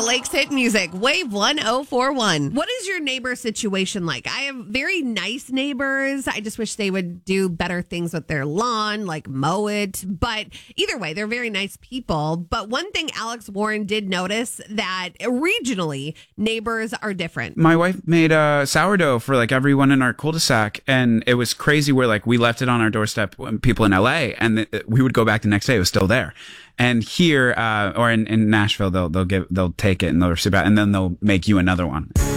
Lakes Hit Music, Wave 1041. What is your neighbor situation like? I have very nice neighbors. I just wish they would do better things with their lawn, like mow it. But either way, they're very nice people. But one thing Alex Warren did notice that regionally, neighbors are different. My wife made a sourdough for like everyone in our cul-de-sac, and it was crazy where like we left it on our doorstep when people in LA, and we would go back the next day, it was still there. And here, or in Nashville, they'll take it and they'll receive it, and then they'll make you another one.